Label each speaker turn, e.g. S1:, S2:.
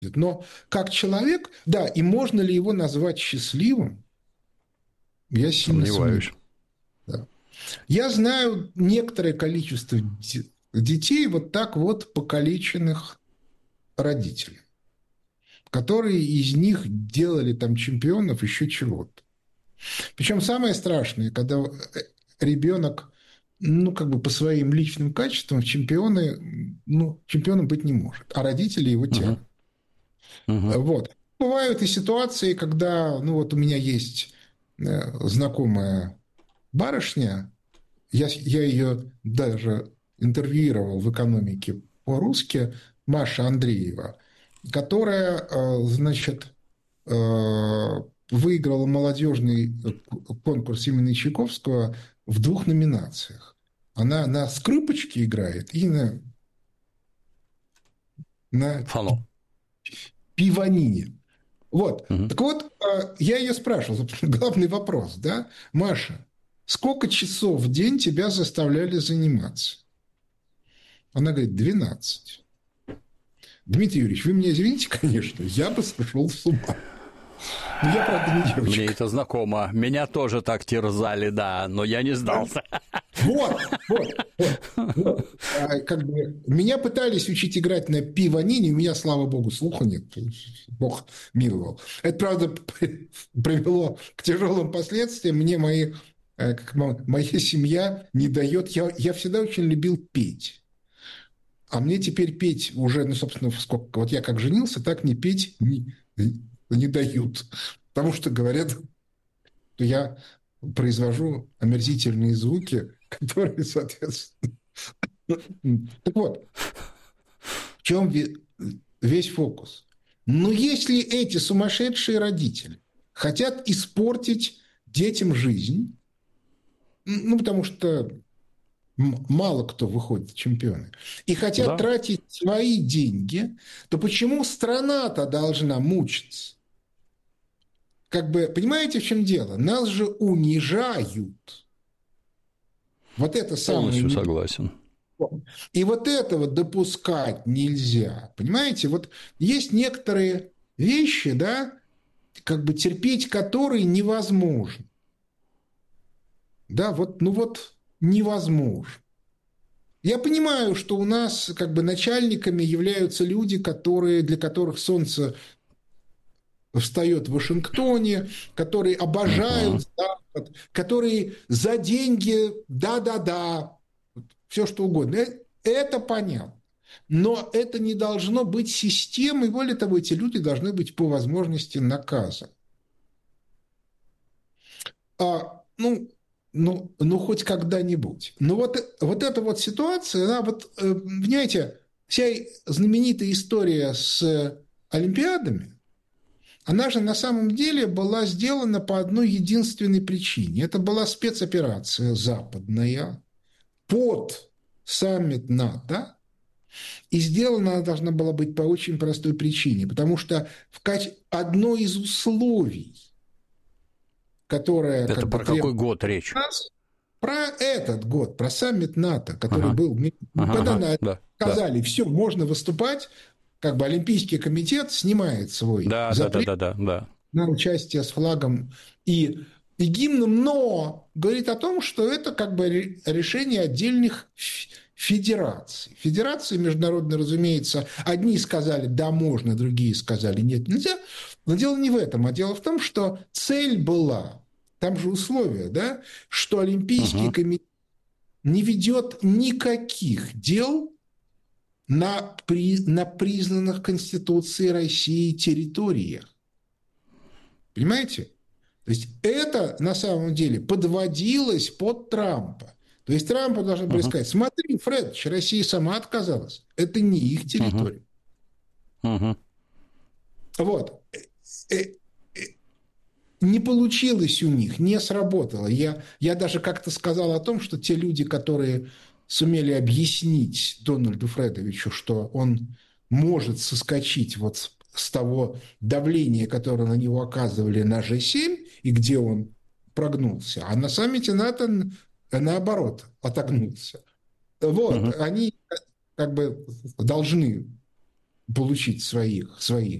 S1: Но как человек, да, и можно ли его назвать счастливым, я сильно сомневаюсь.
S2: Сомневаюсь.
S1: Да. Я знаю некоторое количество детей, вот так вот покалеченных родителей, которые из них делали там чемпионов еще чего-то. Причем самое страшное, когда ребенок, ну, как бы по своим личным качествам чемпионом быть не может, а родители его
S2: Угу.
S1: тянут.
S2: Угу.
S1: Вот. Бывают и ситуации, когда, ну, вот у меня есть знакомая барышня, я ее даже интервьюировал в «Экономике по-русски», Маша Андреева, которая, значит, выиграла молодежный конкурс имени Чайковского в 2 номинациях. Она на скрипочке играет и на
S2: Фано.
S1: пиванине. Вот.
S2: Угу.
S1: Так вот, я ее спрашивал, главный вопрос, да, Маша, сколько часов в день тебя заставляли заниматься? Она говорит, 12. Дмитрий Юрьевич, вы меня извините, конечно, я бы сошел с ума. Но я, правда, не
S2: Мне
S1: девочка.
S2: это знакомо. Меня тоже так терзали, да, но я не сдался.
S1: Вот. Как бы меня пытались учить играть на пиванине, у меня, слава богу, слуха нет, Бог миловал. Это, правда, привело к тяжелым последствиям. Мне моя семья не дает. Я всегда очень любил петь. А мне теперь петь уже, ну, собственно, сколько. Вот я как женился, так мне петь не дают. Потому что говорят, что я произвожу омерзительные звуки, которые, соответственно... Так вот, в чем весь фокус? Но если эти сумасшедшие родители хотят испортить детям жизнь, ну, потому что мало кто выходит в чемпионы, и хотят
S2: Да,
S1: тратить свои деньги, то почему страна-то должна мучиться? Как бы, понимаете, в чем дело? Нас же унижают. Вот это самое
S2: полностью
S1: неприятное.
S2: согласен.
S1: И вот этого допускать нельзя. Понимаете, вот есть некоторые вещи, да, как бы терпеть которые невозможно. Да, вот, ну вот невозможно. Я понимаю, что у нас как бы начальниками являются люди, для которых солнце встает в Вашингтоне, которые
S2: Угу.
S1: обожают Запад, которые за деньги, да-да-да, все что угодно. Это понятно. Но это не должно быть системой, более того, эти люди должны быть по возможности наказаны. Ну, хоть когда-нибудь. Но вот эта вот ситуация, она вот, понимаете, вся знаменитая история с Олимпиадами, она же на самом деле была сделана по одной единственной причине. Это была спецоперация западная под саммит НАТО, и сделана она должна была быть по очень простой причине, потому что одно из условий, которое
S2: Это
S1: как бы
S2: про какой
S1: требует
S2: год речь?
S1: нас, про этот год, про саммит НАТО, который
S2: Ага,
S1: был,
S2: ага, ага.
S1: когда
S2: Да, да.
S1: сказали, все, можно выступать, как бы Олимпийский комитет снимает свой
S2: Да, да, да,
S1: запрет
S2: да, да, да.
S1: на участие с флагом и гимном, но говорит о том, что это как бы решение отдельных федераций. Федерации международные, разумеется, одни сказали «да, можно», другие сказали «нет, нельзя». Но дело не в этом, а дело в том, что цель была, там же условия, да, что Олимпийский
S2: Угу.
S1: комитет не ведет никаких дел на признанных Конституцией России территориях. Понимаете? То есть это на самом деле подводилось под Трампа. То есть Трампу должны были
S2: Угу.
S1: сказать, смотри, Фредович, Россия сама отказалась. Это не их
S2: Угу.
S1: территория.
S2: Угу.
S1: Вот. Не получилось у них, не сработало. Я даже как-то сказал о том, что те люди, которые сумели объяснить Дональду Фредовичу, что он может соскочить вот с того давления, которое на него оказывали на G7, и где он прогнулся, а на саммите НАТО наоборот отогнулся. Вот,
S2: Угу.
S1: они как бы должны получить свои